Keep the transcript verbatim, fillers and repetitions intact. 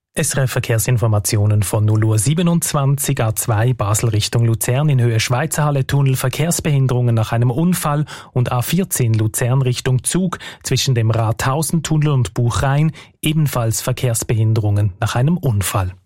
S R F Verkehrsinformationen von null Uhr siebenundzwanzig, A zwei Basel Richtung Luzern in Höhe Schweizerhalle Tunnel, Verkehrsbehinderungen nach einem Unfall, und A vierzehn Luzern Richtung Zug zwischen dem Rathausentunnel und Buchrain ebenfalls Verkehrsbehinderungen nach einem Unfall.